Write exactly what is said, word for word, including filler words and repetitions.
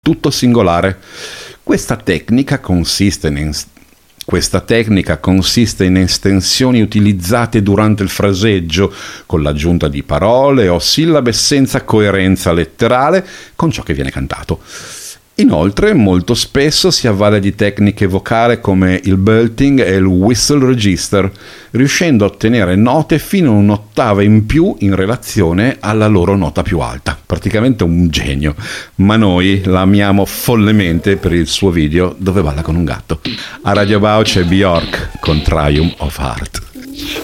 tutto singolare. Questa tecnica consiste in Questa tecnica consiste in estensioni utilizzate durante il fraseggio, con l'aggiunta di parole o sillabe senza coerenza letterale con ciò che viene cantato. Inoltre, molto spesso si avvale di tecniche vocali come il belting e il whistle register, riuscendo a ottenere note fino a un'ottava in più in relazione alla loro nota più alta. Praticamente un genio, ma noi la amiamo follemente per il suo video dove balla con un gatto. A Radio Bao c'è Bjork con Triumph of Heart.